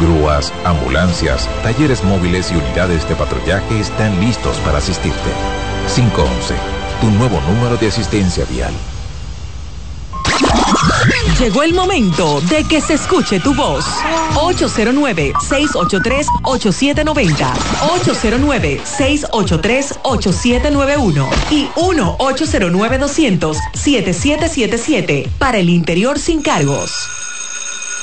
Grúas, ambulancias, talleres móviles y unidades de patrullaje están listos para asistirte. 511, tu nuevo número de asistencia vial. Llegó el momento de que se escuche tu voz. 809-683-8790, 809-683-8791 y 1-809-200-7777 para el interior sin cargos.